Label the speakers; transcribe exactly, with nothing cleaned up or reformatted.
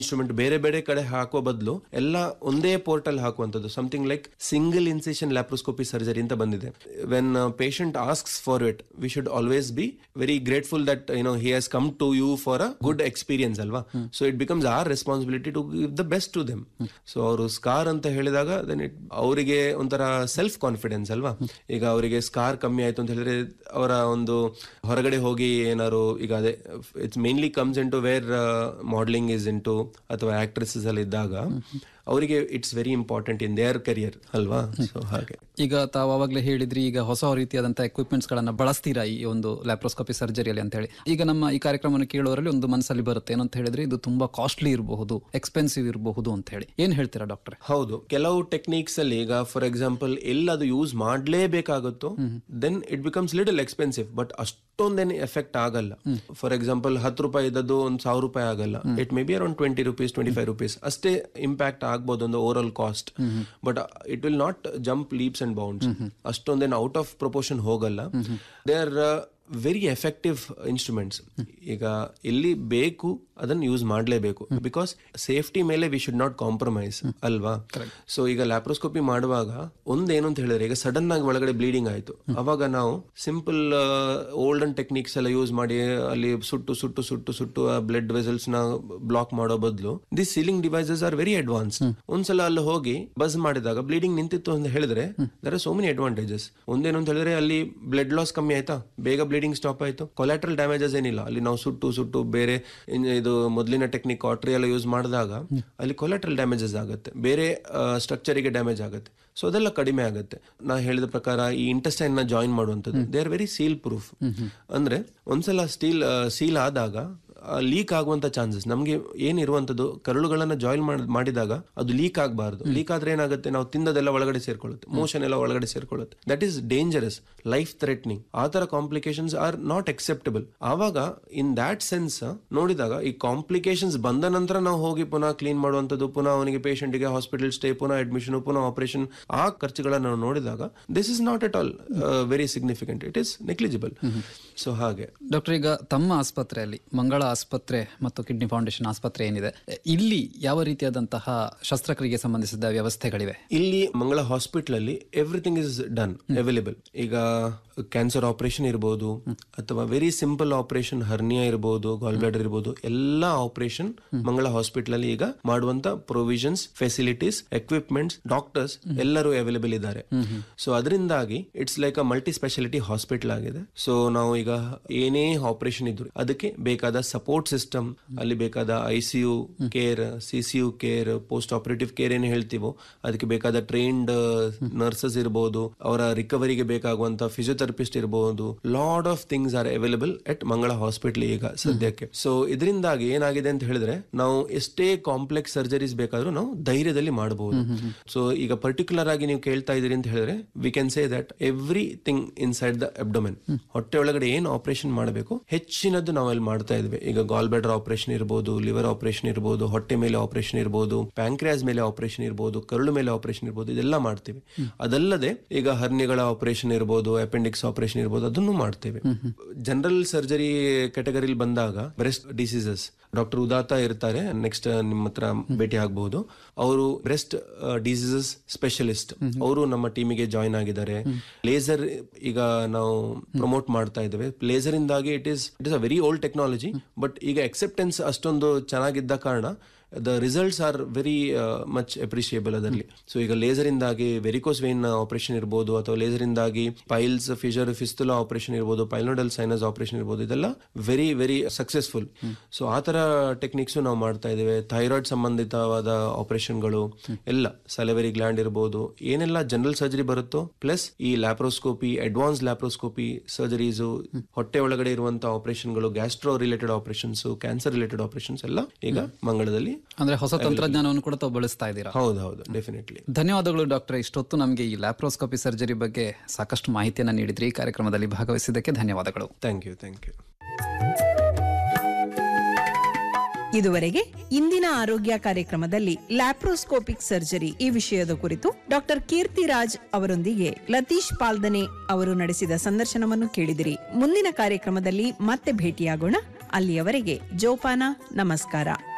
Speaker 1: Instrument ಬೇರೆ ಬೇರೆ ಕಡೆ ಹಾಕುವ ಬದಲು ಎಲ್ಲ ಒಂದೇ ಪೋರ್ಟಲ್ ಹಾಕುವಂಥದ್ದು, something like single incision laparoscopy surgery ಅಂತ ಬಂದಿದೆ. When patient asks for it, we should always be very grateful that you know he has come to you for a good experience ಅಲ್ವಾ. So it becomes R responsibility to give the best to them. So ಅವರು scar ಅಂತ ಹೇಳಿದಾಗ then it ಅವರಿಗೆ ಒಂಥರ self confidence ಅಲ್ವಾ. ಈಗ ಅವರಿಗೆ scar ಕಮ್ಮಿ ಆಯ್ತು ಅಂತ ಹೇಳಿದ್ರೆ ಅವರ ಒಂದು ಹೊರಗಡೆ ಹೋಗಿ ಏನಾದ್ರು, ಈಗ ಅದೇ it's mainly comes in to wear modelling is in to ಅಥವಾ ಆಕ್ಟ್ರೆಸಸ್ ಅಲ್ಲಿ ಇದ್ದಾಗ ಅವರಿಗೆ it's very important in their career ಅಲ್ವಾ. ಸೊ ಹಾಗೆ
Speaker 2: ಈಗ ತಾವು ಅವಾಗಲೇ ಹೇಳಿದ್ರಿ, ಈಗ ಹೊಸ ರೀತಿಯಾದಂತಹ ಎಕ್ವಿಪ್ಮೆಂಟ್ಸ್ ಗಳನ್ನ ಬಳಸ್ತೀರಾ ಈ ಒಂದು ಲ್ಯಾಪ್ರೋಸ್ಕೋಪಿ ಸರ್ಜರಿಯಲ್ಲಿ ಅಂತ ಹೇಳಿ. ಈಗ ನಮ್ಮ ಈ ಕಾರ್ಯಕ್ರಮವನ್ನು ಕೇಳುವವರಲ್ಲಿ ಒಂದು ಮನಸ್ಸಲ್ಲಿ ಬರುತ್ತೆ ಏನಂತ ಹೇಳಿದ್ರೆ, ಇದು ತುಂಬಾ ಕಾಸ್ಟ್ಲಿ ಇರಬಹುದು, ಎಕ್ಸ್ಪೆನ್ಸಿವ್ ಇರಬಹುದು ಅಂತ ಹೇಳಿ. ಏನ್ ಹೇಳ್ತೀರಾ ಡಾಕ್ಟರ್?
Speaker 1: ಹೌದು, ಕೆಲವು ಟೆಕ್ನಿಕ್ಸ್ ಅಲ್ಲಿ ಈಗ ಫಾರ್ ಎಕ್ಸಾಂಪಲ್ ಎಲ್ಲ ಅದು use ಮಾಡ್ಲೇಬೇಕಾಗುತ್ತೋ then it becomes little expensive, but ಅಷ್ಟೊಂದೇನು effect ಆಗಲ್ಲ. ಫಾರ್ ಎಕ್ಸಾಂಪಲ್ ಹತ್ತು ರೂಪಾಯಿ ಇದ್ದದ್ದು ಒಂದು ಸಾವಿರ ರೂಪಾಯಿ ಆಗಲ್ಲ. It may be around twenty rupees twenty five rupees ಅಷ್ಟೇ ಇಂಪ್ಯಾಕ್ಟ್ ಆಗ್ಬೋದು ಒಂದು over all cost. But it will not jump leaps and bounds. ಅಷ್ಟೊಂದೇನು out of proportion ಹೋಗಲ್ಲ. They are very effective instruments. ಈಗ ಎಲ್ಲಿ ಬೇಕು ಅದನ್ನು ಯೂಸ್ ಮಾಡಲೇಬೇಕು, ಬಿಕಾಸ್ ಸೇಫ್ಟಿ ಮೇಲೆ ವಿ ಶುಡ್ ನಾಟ್ ಕಾಂಪ್ರಮೈಸ್ ಅಲ್ವಾ. ಸೊ ಈಗ ಲ್ಯಾಪ್ರೋಸ್ಕೋಪಿ ಮಾಡುವಾಗ ಒಂದೇನು ಅಂತ ಹೇಳಿದ್ರೆ, ಈಗ ಸಡನ್ ಆಗಿ ಒಳಗಡೆ ಬ್ಲೀಡಿಂಗ್ ಆಯ್ತು, ಅವಾಗ ನಾವು ಸಿಂಪಲ್ ಓಲ್ಡನ್ ಟೆಕ್ನಿಕ್ಸ್ ಎಲ್ಲ ಯೂಸ್ ಮಾಡಿ ಅಲ್ಲಿ ಸುಟ್ಟು ಸುಟ್ಟು ಸುಟ್ಟು ಸುಟ್ಟು ಆ ಬ್ಲಡ್ ವೆಸಲ್ಸ್ ನ ಬ್ಲಾಕ್ ಮಾಡೋ ಬದಲು the ceiling devices are very advance. ಒಂದ್ಸಲ ಅಲ್ಲಿ ಹೋಗಿ ಬಸ್ ಮಾಡಿದಾಗ ಬ್ಲೀಡಿಂಗ್ ನಿಂತಿತ್ತು ಅಂತ ಹೇಳಿದ್ರೆ there are so many advantages. ಒಂದೇನು ಅಂತ ಹೇಳಿದ್ರೆ ಅಲ್ಲಿ ಬ್ಲಡ್ ಲಾಸ್ ಕಮ್ಮಿ ಆಯ್ತಾ, ಬೇಗ ಬ್ಲೀಡಿಂಗ್ ಸ್ಟಾಪ್ ಆಯ್ತು, ಕೊಲ್ಯಾಟ್ರಲ್ ಡ್ಯಾಮೇಜಸ್ ಏನಿಲ್ಲ. ಅಲ್ಲಿ ನಾವು ಸುಟ್ಟು ಸುಟ್ಟು ಬೇರೆ ಇದು ಮೊದಲಿನ ಟೆಕ್ನಿಕ್ ಕಾಟ್ರಿ ಎಲ್ಲ ಯೂಸ್ ಮಾಡಿದಾಗ ಅಲ್ಲಿ ಕೊಲ್ಯಾಟ್ರಲ್ ಡ್ಯಾಮೇಜಸ್ ಆಗುತ್ತೆ, ಬೇರೆ ಸ್ಟ್ರಕ್ಚರಿಗೆ ಡ್ಯಾಮೇಜ್ ಆಗುತ್ತೆ. ಸೊ ಅದೆಲ್ಲ ಕಡಿಮೆ ಆಗುತ್ತೆ. ನಾ ಹೇಳಿದ ಪ್ರಕಾರ ಈ ಇಂಟೆಸ್ಟೈನ್ ನ ಜಾಯಿನ್ ಮಾಡುವಂಥದ್ದು they are very seal proof. ಅಂದ್ರೆ ಒಂದ್ಸಲ ಸ್ಟೀಲ್ ಸೀಲ್ ಆದಾಗ ಲೀಕ್ ಆಗುವಂತ ಚಾನ್ಸಸ್ ನಮ್ಗೆ ಏನಿರುವಂತದ್ದು, ಕರುಳುಗಳನ್ನ ಜಾಯಿನ್ ಮಾಡಿದಾಗ ಅದು ಲೀಕ್ ಆಗಬಾರ್ದು. ಲೀಕ್ ಆದ್ರೆ ಏನಾಗುತ್ತೆ, ನಾವು ತಿಂದದೆಲ್ಲ ಒಳಗಡೆ ಸೇರ್ಕೊಳ್ಳುತ್ತೆ, ಮೋಷನ್ ಎಲ್ಲ ಒಳಗಡೆ ಸೇರ್ಕೊಳ್ಳುತ್ತೆ. That is dangerous, life threatening. ಆ ತರ ಕಾಂಪ್ಲಿಕೇಶನ್ಸ್ ಆರ್ ನಾಟ್ ಅಕ್ಸೆಪ್ಟಬಲ್. ಆವಾಗ ಇನ್ ದ್ಯಾಟ್ ಸೆನ್ಸ್ ನೋಡಿದಾಗ ಈ ಕಾಂಪ್ಲಿಕೇಶನ್ಸ್ ಬಂದ ನಂತರ ನಾವು ಹೋಗಿ ಪುನಃ ಕ್ಲೀನ್ ಮಾಡುವಂತದ್ದು, ಪುನಃ ಅವನಿಗೆ ಪೇಷಂಟ್ಗೆ ಹಾಸ್ಪಿಟಲ್ ಸ್ಟೇ, ಪುನಃ ಅಡ್ಮಿಷನ್, ಪುನಃ ಆಪರೇಷನ್, ಆ ಖರ್ಚುಗಳನ್ನ ನಾವು ನೋಡಿದಾಗ this is not at all very significant, it is negligible. So ಹಾಗೆ
Speaker 2: ಡಾಕ್ಟರ್, ಈಗ ತಮ್ಮ ಆಸ್ಪತ್ರೆಯಲ್ಲಿ ಮಂಗಳ ಆಸ್ಪತ್ರೆ ಮತ್ತು ಕಿಡ್ನಿ ಫೌಂಡೇಶನ್ ಆಸ್ಪತ್ರೆ ಏನಿದೆ, ಇಲ್ಲಿ ಯಾವ ರೀತಿಯಾದಂತಹ ಶಸ್ತ್ರಕ್ರಿಯೆಗೆ ಸಂಬಂಧಿಸಿದ ವ್ಯವಸ್ಥೆಗಳಿವೆ?
Speaker 1: ಇಲ್ಲಿ ಮಂಗಳ ಹಾಸ್ಪಿಟಲ್ ಅಲ್ಲಿ ಎವ್ರಿಥಿಂಗ್ ಇಸ್ ಡನ್ ಅವೈಲೇಬಲ್. ಈಗ ಕ್ಯಾನ್ಸರ್ ಆಪರೇಷನ್ ಇರಬಹುದು ಅಥವಾ ವೆರಿ ಸಿಂಪಲ್ ಆಪರೇಷನ್, ಹರ್ನಿಯಾ ಇರಬಹುದು, ಗಾಲ್ ಬ್ಲಾಡರ್ ಇರಬಹುದು, ಎಲ್ಲಾ ಆಪರೇಷನ್ ಮಂಗಳ ಹಾಸ್ಪಿಟಲ್ ಅಲ್ಲಿ ಈಗ ಮಾಡುವಂತ ಪ್ರೊವಿಷನ್ಸ್, ಫೆಸಿಲಿಟೀಸ್, ಎಕ್ವಿಪ್ಮೆಂಟ್ಸ್, ಡಾಕ್ಟರ್ಸ್ ಎಲ್ಲರೂ ಅವೈಲೇಬಲ್ ಇದ್ದಾರೆ. ಸೊ ಅದರಿಂದಾಗಿ it's like a multi speciality hospital ಆಗಿದೆ. ಸೊ ನಾವು ಈಗ ಏನೇ ಆಪರೇಷನ್ ಇದ್ರು ಅದಕ್ಕೆ ಬೇಕಾದ ಸಪೋರ್ಟ್ ಸಿಸ್ಟಮ್, ಅಲ್ಲಿ ಬೇಕಾದ ICU care, ಸಿಸಿಯು care, post operative care ಏನು ಹೇಳ್ತೀವೋ ಅದಕ್ಕೆ ಬೇಕಾದ ಟ್ರೈನ್ಡ್ ನರ್ಸಸ್ ಇರಬಹುದು, ಅವರ ರಿಕವರಿಗೆ ಬೇಕಾಗುವಂತ ಫಿಸಿಯೋಥೆರಪಿಸ್ಟ್ ಇರಬಹುದು. Lot of things are available ಎಟ್ ಮಂಗಳ ಹಾಸ್ಪಿಟಲ್ ಈಗ ಸದ್ಯಕ್ಕೆ. ಸೊ ಇದರಿಂದಾಗಿ ಏನಾಗಿದೆ ಅಂತ ಹೇಳಿದ್ರೆ, ನಾವು ಎಷ್ಟೇ ಕಾಂಪ್ಲೆಕ್ಸ್ ಸರ್ಜರೀಸ್ ಬೇಕಾದ್ರೂ ನಾವು ಧೈರ್ಯದಲ್ಲಿ ಮಾಡಬಹುದು. ಸೊ ಈಗ ಪರ್ಟಿಕ್ಯುಲರ್ ಆಗಿ ನೀವು ಕೇಳ್ತಾ ಇದೀರಿ ಅಂತ ಹೇಳಿದ್ರೆ, we can say that everything inside the ಅಬ್ಡೊಮೆನ್, ಹೊಟ್ಟೆ ಒಳಗಡೆ ಏನು ಆಪರೇಷನ್ ಮಾಡಬೇಕು ಹೆಚ್ಚಿನದ್ದು ನಾವೆಲ್ಲಿ ಮಾಡ್ತಾ ಇದ್ವಿ. ಈಗ ಗಾಲ್ ಬ್ಲಾಡರ್ ಆಪರೇಷನ್ ಇರಬಹುದು, ಲಿವರ್ ಆಪರೇಷನ್ ಇರಬಹುದು, ಹೊಟ್ಟೆ ಮೇಲೆ ಆಪರೇಷನ್ ಇರಬಹುದು, ಪ್ಯಾಂಕ್ರಿಯಾಸ್ ಮೇಲೆ ಆಪರೇಷನ್ ಇರಬಹುದು, ಕರುಳು ಮೇಲೆ ಆಪರೇಷನ್ ಇರಬಹುದು, ಇದೆಲ್ಲ ಮಾಡ್ತೀವಿ. ಅದಲ್ಲದೆ ಈಗ ಹರ್ನಿಗಳ ಆಪರೇಷನ್ ಇರಬಹುದು, ಅಪೆಂಡಿಕ್ಸ್ ಆಪರೇಷನ್ ಇರಬಹುದು, ಅದನ್ನು ಮಾಡ್ತೇವೆ. ಜನರಲ್ ಸರ್ಜರಿ ಕ್ಯಾಟಗರಿಲಿ ಬಂದಾಗ ಬ್ರೆಸ್ಟ್ ಡಿಸೀಸಸ್ ಡಾಕ್ಟರ್ ಉದಾತ ಇರ್ತಾರೆ, ನೆಕ್ಸ್ಟ್ ನಿಮ್ಮ ಹತ್ರ ಭೇಟಿ ಆಗಬಹುದು. ಅವರು ಬ್ರೆಸ್ಟ್ ಡಿಸೀಸಸ್ ಸ್ಪೆಷಲಿಸ್ಟ್, ಅವರು ನಮ್ಮ ಟೀಮಿಗೆ ಜಾಯಿನ್ ಆಗಿದ್ದಾರೆ. ಲೇಸರ್ ಈಗ ನಾವು ಪ್ರಮೋಟ್ ಮಾಡ್ತಾ ಇದ್ದೇವೆ. ಲೇಸರ್ ಇಂದಾಗಿ it is it is a very old technology, but ಈಗ ಅಕ್ಸೆಪ್ಟೆನ್ಸ್ ಅಷ್ಟೊಂದು ಚೆನ್ನಾಗಿದ್ದ ಕಾರಣ the results are very much appreciable ಅದರಲ್ಲಿ. ಸೊ ಈಗ ಲೇಸರ್ ಇಂದಾಗಿ ವೆರಿಕೋಸ್ ವೇನ್ ಆಪರೇಷನ್ ಇರಬಹುದು, ಅಥವಾ ಲೇಸರ್ ಇಂದಾಗಿ ಪೈಲ್ಸ್ ಫಿಷರ್ ಫಿಸ್ತುಲಾ ಆಪರೇಷನ್ ಇರಬಹುದು, ಪೈಲ್ನೋಡಲ್ ಸೈನಸ್ ಆಪರೇಷನ್ ಇರಬಹುದು, ಇದೆಲ್ಲ ವೆರಿ ವೆರಿ ಸಕ್ಸಸ್ಫುಲ್. ಸೊ ಆ ತರ ಟೆಕ್ನಿಕ್ಸ್ ನಾವು ಮಾಡ್ತಾ ಇದ್ದೇವೆ. ಥೈರಾಯ್ಡ್ ಸಂಬಂಧಿತವಾದ ಆಪರೇಷನ್ಗಳು ಎಲ್ಲ, ಸಲೆವರಿ ಗ್ಲ್ಯಾಂಡ್ ಇರಬಹುದು, ಏನೆಲ್ಲ ಜನರಲ್ ಸರ್ಜರಿ ಬರುತ್ತೋ, ಪ್ಲಸ್ ಈ ಲ್ಯಾಪ್ರೋಸ್ಕೋಪಿ, ಅಡ್ವಾನ್ಸ್ ಲ್ಯಾಪ್ರೋಸ್ಕೋಪಿ ಸರ್ಜರೀಸ್, ಹೊಟ್ಟೆ ಒಳಗಡೆ ಇರುವಂತಹ ಆಪರೇಷನ್ಗಳು, gastro related operations, cancer related operations ಎಲ್ಲ ಈಗ ಮಂಗಳದಲ್ಲಿ,
Speaker 2: ಅಂದ್ರೆ ಹೊಸ ತಂತ್ರಜ್ಞಾನವನ್ನು ಕೂಡ ತಾವು ಬಳಸ್ತಾ ಇದ್ದೀರಾ?
Speaker 1: ಹೌದು ಹೌದು, ಡೆಫಿನೆಟ್ಲಿ.
Speaker 2: ಧನ್ಯವಾದಗಳು ಡಾಕ್ಟರ್. ಇಷ್ಟೊತ್ತು ನಮಗೆ ಈ ಲ್ಯಾಪ್ರೋಸ್ಕೋಪಿ ಸರ್ಜರಿ ಬಗ್ಗೆ ಸಾಕಷ್ಟು ಮಾಹಿತಿಯನ್ನು ನೀಡಿದ್ರಿ. ಈ ಕಾರ್ಯಕ್ರಮದಲ್ಲಿ ಭಾಗವಹಿಸಿದ್ದಕ್ಕೆ ಧನ್ಯವಾದಗಳು.
Speaker 1: Thank you thank you.
Speaker 3: ಇದುವರೆಗೆ ಇಂದಿನ ಆರೋಗ್ಯ ಕಾರ್ಯಕ್ರಮದಲ್ಲಿ ಲ್ಯಾಪ್ರೋಸ್ಕೋಪಿಕ್ ಸರ್ಜರಿ ಈ ವಿಷಯದ ಕುರಿತು ಡಾಕ್ಟರ್ ಕೀರ್ತಿರಾಜ್ ಅವರೊಂದಿಗೆ ಲತೀಶ್ ಪಾಲ್ದನೆ ಅವರು ನಡೆಸಿದ ಸಂದರ್ಶನವನ್ನು ಕೇಳಿದಿರಿ. ಮುಂದಿನ ಕಾರ್ಯಕ್ರಮದಲ್ಲಿ ಮತ್ತೆ ಭೇಟಿಯಾಗೋಣ. ಅಲ್ಲಿಯವರೆಗೆ ಜೋಪಾನ, ನಮಸ್ಕಾರ.